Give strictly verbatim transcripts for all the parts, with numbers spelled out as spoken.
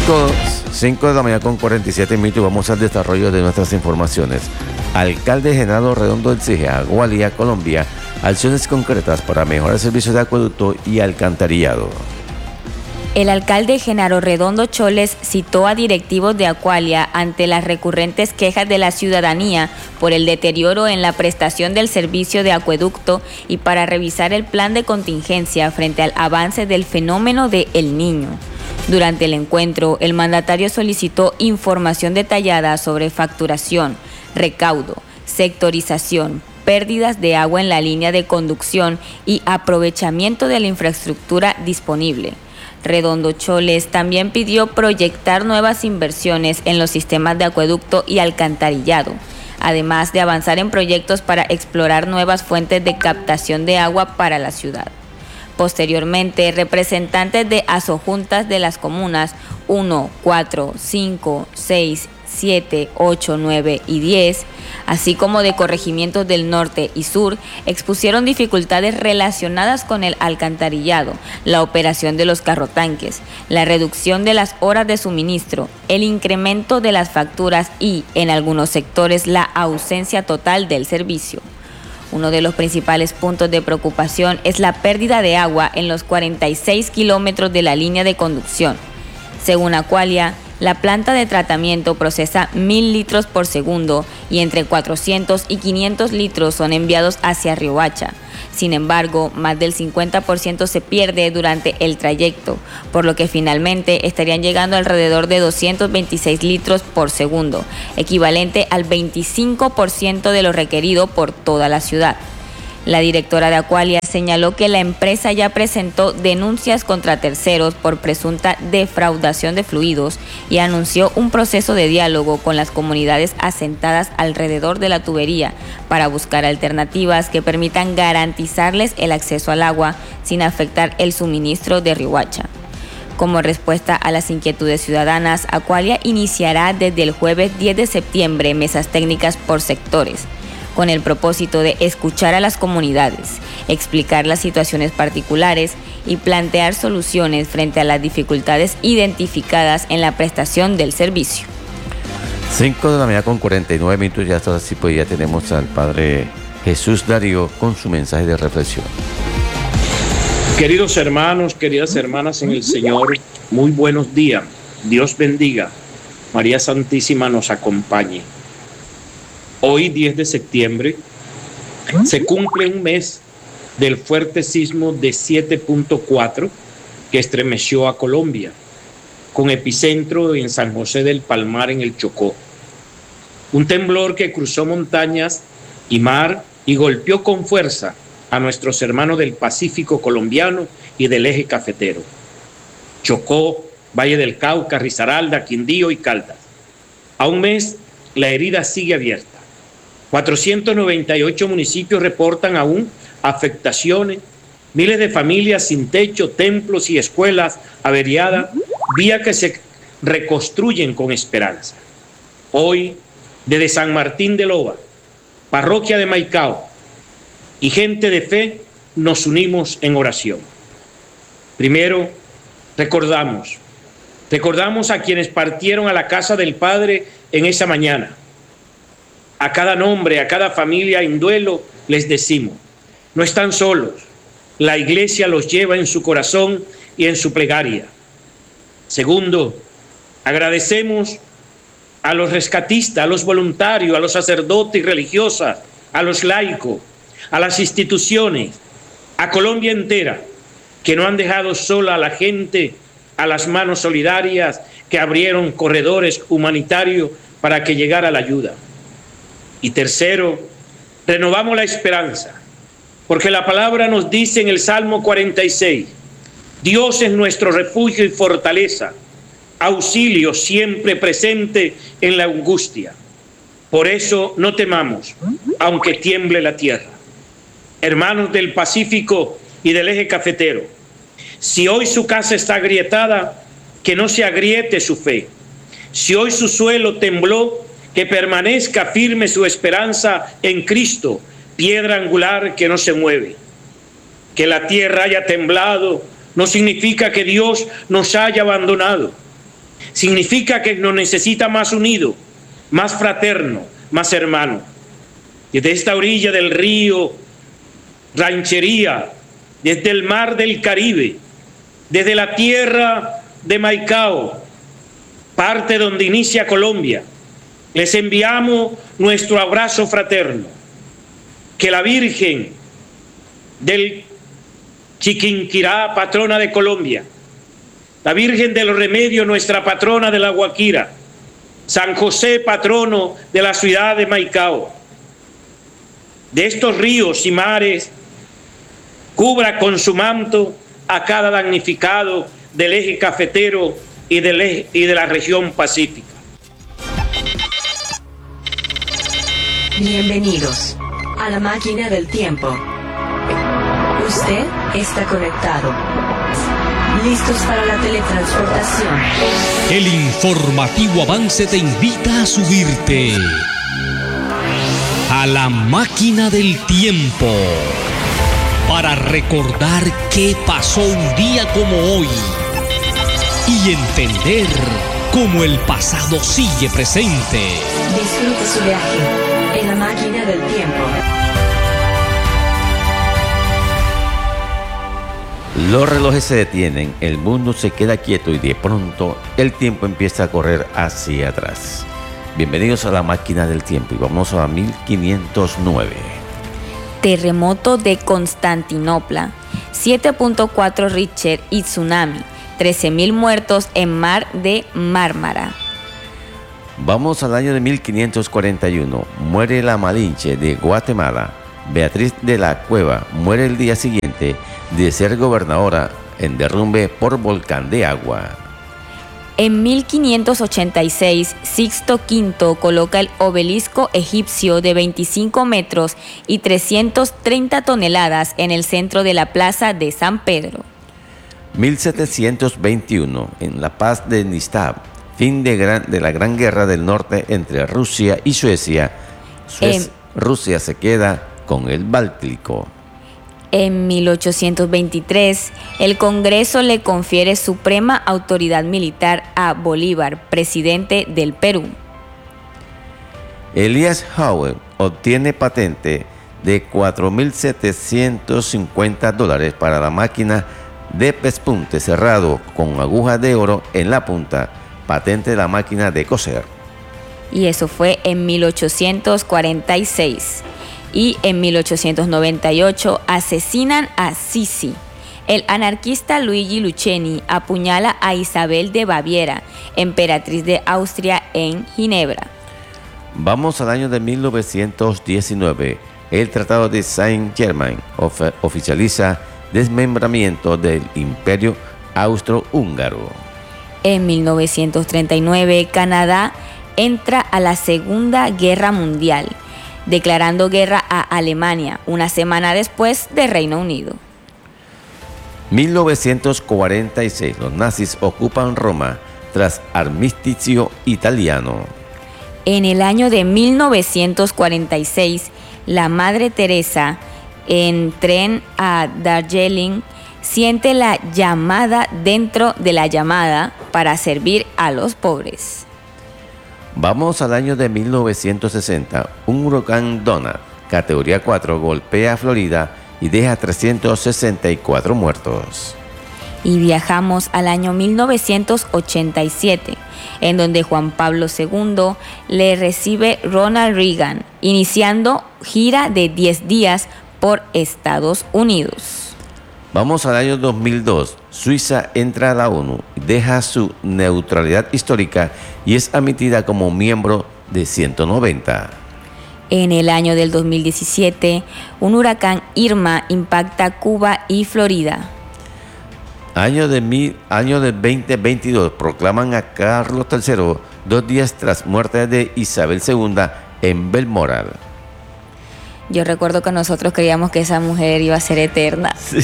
cinco de la mañana con cuarenta y siete minutos. Vamos al desarrollo de nuestras informaciones. Alcalde Genaro Redondo exige a Acualia, Colombia, acciones concretas para mejorar el servicio de acueducto y alcantarillado. El alcalde Genaro Redondo Choles citó a directivos de Acualia ante las recurrentes quejas de la ciudadanía por el deterioro en la prestación del servicio de acueducto y para revisar el plan de contingencia frente al avance del fenómeno de El Niño. Durante el encuentro, el mandatario solicitó información detallada sobre facturación, recaudo, sectorización, pérdidas de agua en la línea de conducción y aprovechamiento de la infraestructura disponible. Redondo Choles también pidió proyectar nuevas inversiones en los sistemas de acueducto y alcantarillado, además de avanzar en proyectos para explorar nuevas fuentes de captación de agua para la ciudad. Posteriormente, representantes de asojuntas de las comunas uno, cuatro, cinco, seis, siete, ocho, nueve y diez, así como de corregimientos del norte y sur, expusieron dificultades relacionadas con el alcantarillado, la operación de los carrotanques, la reducción de las horas de suministro, el incremento de las facturas y, en algunos sectores, la ausencia total del servicio. Uno de los principales puntos de preocupación es la pérdida de agua en los cuarenta y seis kilómetros de la línea de conducción. Según Acualia, la planta de tratamiento procesa mil litros por segundo y entre cuatrocientos y quinientos litros son enviados hacia Riohacha. Sin embargo, más del cincuenta por ciento se pierde durante el trayecto, por lo que finalmente estarían llegando alrededor de doscientos veintiséis litros por segundo, equivalente al veinticinco por ciento de lo requerido por toda la ciudad. La directora de Acualia señaló que la empresa ya presentó denuncias contra terceros por presunta defraudación de fluidos y anunció un proceso de diálogo con las comunidades asentadas alrededor de la tubería para buscar alternativas que permitan garantizarles el acceso al agua sin afectar el suministro de Riohacha. Como respuesta a las inquietudes ciudadanas, Acualia iniciará desde el jueves diez de septiembre mesas técnicas por sectores, con el propósito de escuchar a las comunidades, explicar las situaciones particulares y plantear soluciones frente a las dificultades identificadas en la prestación del servicio. cinco de la mañana con cuarenta y nueve minutos, ya está así, pues ya tenemos al Padre Jesús Darío con su mensaje de reflexión. Queridos hermanos, queridas hermanas en el Señor, muy buenos días. Dios bendiga. María Santísima nos acompañe. Hoy, diez de septiembre, se cumple un mes del fuerte sismo de siete punto cuatro que estremeció a Colombia, con epicentro en San José del Palmar, en el Chocó. Un temblor que cruzó montañas y mar y golpeó con fuerza a nuestros hermanos del Pacífico colombiano y del eje cafetero. Chocó, Valle del Cauca, Risaralda, Quindío y Caldas. A un mes, la herida sigue abierta. cuatrocientos noventa y ocho municipios reportan aún afectaciones, miles de familias sin techo, templos y escuelas averiadas, vías que se reconstruyen con esperanza. Hoy, desde San Martín de Loba, parroquia de Maicao y gente de fe, nos unimos en oración. Primero, recordamos, recordamos a quienes partieron a la casa del Padre en esa mañana. A cada nombre, a cada familia en duelo, les decimos, no están solos. La Iglesia los lleva en su corazón y en su plegaria. Segundo, agradecemos a los rescatistas, a los voluntarios, a los sacerdotes y religiosas, a los laicos, a las instituciones, a Colombia entera, que no han dejado sola a la gente, a las manos solidarias que abrieron corredores humanitarios para que llegara la ayuda. Y tercero, renovamos la esperanza, porque la palabra nos dice en el Salmo cuarenta y seis, Dios es nuestro refugio y fortaleza, auxilio siempre presente en la angustia. Por eso no temamos, aunque tiemble la tierra. Hermanos del Pacífico y del eje cafetero, si hoy su casa está agrietada, que no se agriete su fe. Si hoy su suelo tembló, que permanezca firme su esperanza en Cristo, piedra angular que no se mueve. Que la tierra haya temblado no significa que Dios nos haya abandonado. Significa que nos necesita más unido, más fraterno, más hermano. Desde esta orilla del río Ranchería, desde el mar del Caribe, desde la tierra de Maicao, parte donde inicia Colombia, les enviamos nuestro abrazo fraterno. Que la Virgen del Chiquinquirá, patrona de Colombia, la Virgen de los Remedios, nuestra patrona de La Guajira, San José, patrono de la ciudad de Maicao, de estos ríos y mares, cubra con su manto a cada damnificado del eje cafetero y, del eje, y de la región pacífica. Bienvenidos a la máquina del tiempo. Usted está conectado. Listos para la teletransportación. El informativo avance te invita a subirte a la máquina del tiempo para recordar qué pasó un día como hoy y entender cómo el pasado sigue presente. Disfrute su viaje en la máquina del tiempo. Los relojes se detienen, el mundo se queda quieto y de pronto el tiempo empieza a correr hacia atrás. Bienvenidos a la máquina del tiempo y vamos a mil quinientos nueve. Terremoto de Constantinopla, siete punto cuatro Richter y tsunami, trece mil muertos en mar de Mármara. Vamos al año de mil quinientos cuarenta y uno, muere la Malinche de Guatemala. Beatriz de la Cueva muere el día siguiente de ser gobernadora en derrumbe por volcán de agua. En mil quinientos ochenta y seis, Sixto quinto coloca el obelisco egipcio de veinticinco metros y trescientas treinta toneladas en el centro de la plaza de San Pedro. mil setecientos veintiuno, en la paz de Nistad, fin de, gran, de la Gran Guerra del Norte entre Rusia y Suecia, Suecia eh, Rusia se queda con el Báltico. En mil ochocientos veintitrés, el Congreso le confiere suprema autoridad militar a Bolívar, presidente del Perú. Elias Howe obtiene patente de cuatro mil setecientos cincuenta dólares para la máquina de pespunte cerrado con aguja de oro en la punta, patente de la máquina de coser. Y eso fue en mil ochocientos cuarenta y seis. Y en mil ochocientos noventa y ocho asesinan a Sisi. El anarquista Luigi Lucheni apuñala a Isabel de Baviera, emperatriz de Austria, en Ginebra. Vamos al año de mil novecientos diecinueve. El Tratado de Saint-Germain of- oficializa desmembramiento del Imperio Austrohúngaro. En mil novecientos treinta y nueve, Canadá entra a la Segunda Guerra Mundial, declarando guerra a Alemania una semana después de Reino Unido. mil novecientos cuarenta y seis. Los nazis ocupan Roma tras armisticio italiano. En el año de mil novecientos cuarenta y seis, la Madre Teresa, en tren a Darjeeling, siente la llamada dentro de la llamada para servir a los pobres. Vamos al año de mil novecientos sesenta. Un huracán Donald, categoría cuatro, golpea a Florida y deja trescientos sesenta y cuatro muertos. Y viajamos al año mil novecientos ochenta y siete, en donde Juan Pablo segundo le recibe Ronald Reagan, iniciando gira de diez días por Estados Unidos. Vamos al año dos mil dos. Suiza entra a la ONU, deja su neutralidad histórica y es admitida como miembro de ciento noventa. En el año del dos mil diecisiete, un huracán Irma impacta Cuba y Florida. Año de, mil, año de veinte veintidós, proclaman a Carlos tercero dos días tras muerte de Isabel segunda en Balmoral. Yo recuerdo que nosotros creíamos que esa mujer iba a ser eterna. Sí.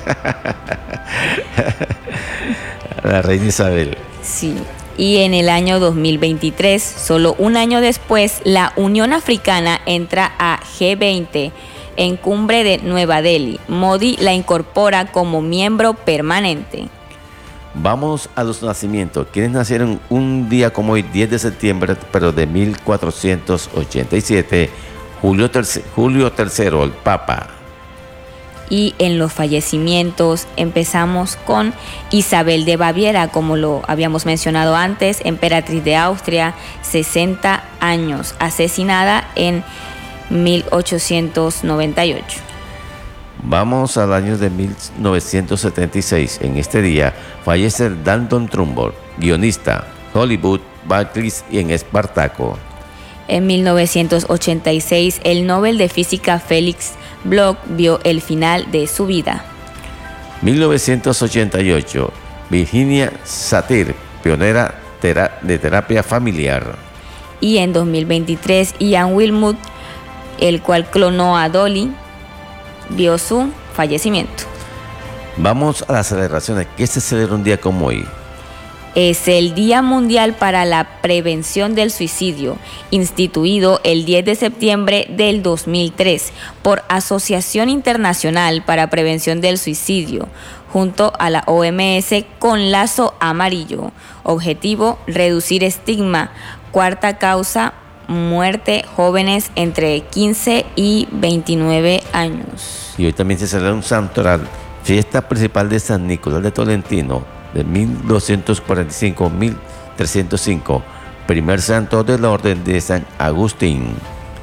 La reina Isabel. Sí. Y en el año dos mil veintitrés, solo un año después, la Unión Africana entra a G veinte en cumbre de Nueva Delhi. Modi la incorpora como miembro permanente. Vamos a los nacimientos. ¿Quiénes nacieron un día como hoy, diez de septiembre, pero de mil cuatrocientos ochenta y siete? Julio tercero, Julio tercero, el Papa. Y en los fallecimientos empezamos con Isabel de Baviera, como lo habíamos mencionado antes, emperatriz de Austria, sesenta años, asesinada en mil ochocientos noventa y ocho. Vamos al año de mil novecientos setenta y seis. En este día fallece Dalton Trumbo, guionista, Hollywood, Barclays y en Espartaco. En mil novecientos ochenta y seis, el Nobel de Física Felix Bloch vio el final de su vida. mil novecientos ochenta y ocho, Virginia Satir, pionera tera- de terapia familiar. Y en dos mil veintitrés, Ian Wilmut, el cual clonó a Dolly, vio su fallecimiento. Vamos a las celebraciones. ¿Qué se celebra un día como hoy? Es el Día Mundial para la Prevención del Suicidio, instituido el diez de septiembre del dos mil tres por Asociación Internacional para Prevención del Suicidio, junto a la O M S con lazo amarillo. Objetivo: reducir estigma. Cuarta causa: muerte, jóvenes entre quince y veintinueve años. Y hoy también se celebra un santoral, fiesta principal de San Nicolás de Tolentino, de mil doscientos cuarenta y cinco a mil trescientos cinco, primer santo de la orden de San Agustín.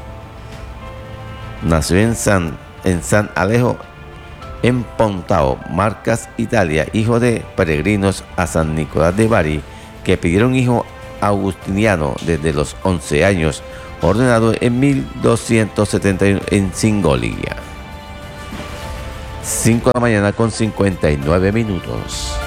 Nació en San, en San Alejo, en Pontao, Marcas, Italia, hijo de peregrinos a San Nicolás de Bari, que pidieron hijo agustiniano desde los once años, ordenado en mil doscientos setenta y uno en Singolia. cinco de la mañana con cincuenta y nueve minutos.